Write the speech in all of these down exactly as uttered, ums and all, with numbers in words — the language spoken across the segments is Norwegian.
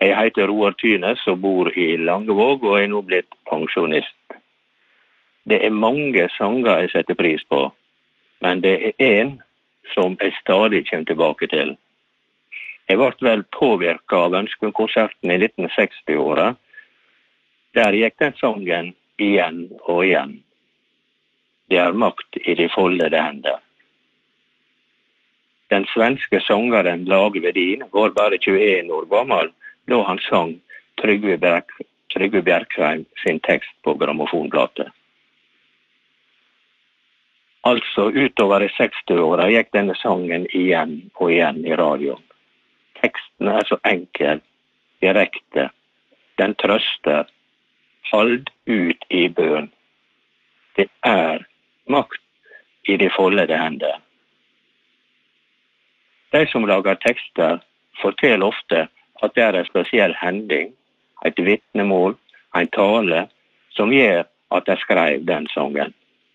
Jeg heter Roar Tynes og bor i Langevåg og er nå blitt pensjonist. Det er mange sanger jeg setter pris på, men det er en som jeg stadig kommer tilbake til. Jeg ble vel påvirket av Ønskekonserten i nitten seksti-åra. Der gikk den sangen igjen og igjen. Det er makt i de foldede hender. Den svenske sangeren Lage Vedin var bare tjueen år gammel da han sang Trygve, Bjerk, Trygve Bjerkreim sin tekst på grammofonplate. Altså utover i seksti-åra gikk denne sangen igjen og igjen i radioen. Teksten er så enkel, direkte. Den trøster. Hold ut i bøn. Det er makt i de foldede hender. De som lager tekster forteller ofte at det er en spesiell hending, et vitnemål, en tale, som gjør at de skrev den sangen.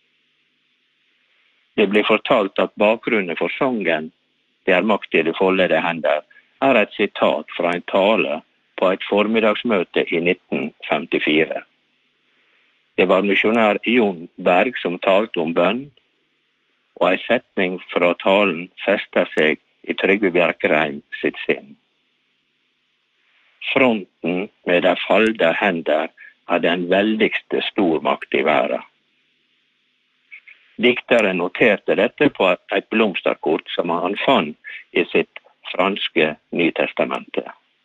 Det blir fortalt at bakgrunnen for sangen, det er makt i de foldede hender, er et sitat fra en tale på et formiddagsmøte i nitten femtifire. Det var misjonær Jon Berg som talte om bønn, og en setning fra talen fester seg i Trygve Bjerkreim sitt sinn. Fronten med de falde hender er den veldigste stormakt i verden. Dikteren noterte dette på et blomsterkort som han fant i sitt franske Nytestamentet.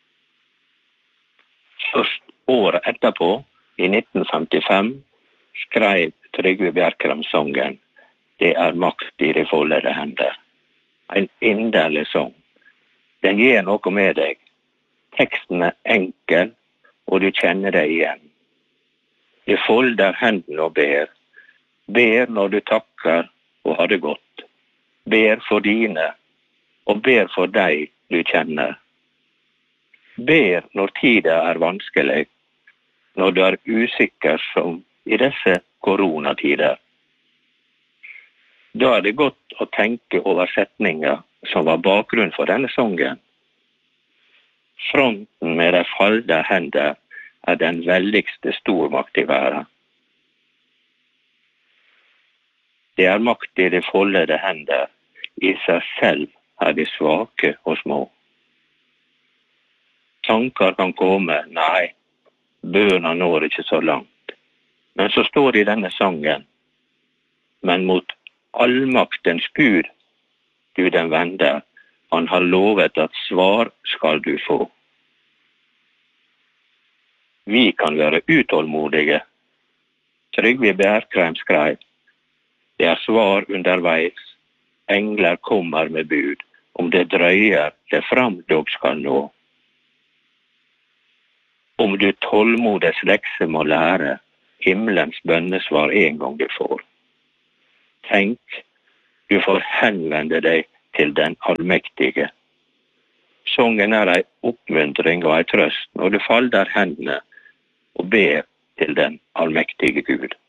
Først året etterpå, i nitten femtifem, skrev Trygve Bjerkreim sangen Det er makt i de foldede hender. En inderlig sang. Den gir noe med deg. Teksten er enkel, og du kjenner deg igjen. Du folder hendene og ber. Ber når du takker og har det godt. Ber for dine, og ber for deg du kjenner. Ber når tida er vanskelig, når du er usikker som i disse koronatider. Da er det godt å tenke over setninger som var bakgrunn for denne sangen. Fronten med de falde hender er den veldigste stormakt i verden. Det er makt i de foldede hender, i seg selv er de svake og små. Tanker kan komme, nei, bønene når ikke så langt. Men så står det i denne sangen, men mot allmaktens Gud, du den vender, han har lovet at svar skal du få. Vi kan være utålmodige. Trygve Bjerkreim skrev, det er svar underveis, engler kommer med bud, om det drøyer, det fram dog skal nå. Om du tålmodes lekse må lære, himmelens bønnesvar en gang du får. Tenk, du får henvende deg til den allmektige. Sangen er ei oppmuntring og ei trøst når du falder hendene og ber til den allmektige Gud.